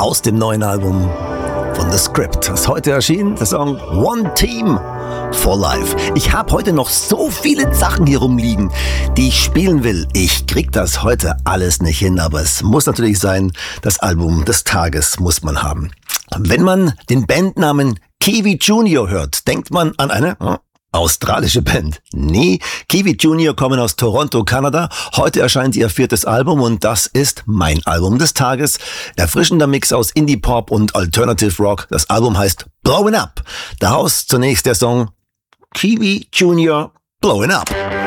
aus dem neuen Album von The Script. Das ist heute erschienen, der Song One Team for Life. Ich habe heute noch so viele Sachen hier rumliegen, die ich spielen will. Ich krieg das heute alles nicht hin, aber es muss natürlich sein, das Album des Tages muss man haben. Wenn man den Bandnamen Kiwi Junior hört, denkt man an eine australische Band. Nee, Kiwi Junior kommen aus Toronto, Kanada. Heute erscheint ihr 4. Album und das ist mein Album des Tages. Erfrischender Mix aus Indie-Pop und Alternative Rock. Das Album heißt Blowin' Up. Daraus zunächst der Song Kiwi Junior Blowin' Up.